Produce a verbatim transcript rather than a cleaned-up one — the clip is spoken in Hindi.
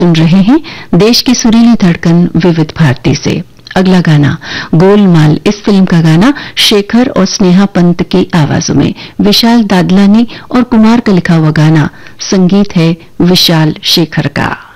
सुन रहे हैं देश की सुरीली धड़कन विविध भारती से। अगला गाना गोलमाल, इस फिल्म का गाना शेखर और स्नेहा पंत की आवाजों में, विशाल दादलानी और कुमार का लिखा हुआ गाना, संगीत है विशाल शेखर का।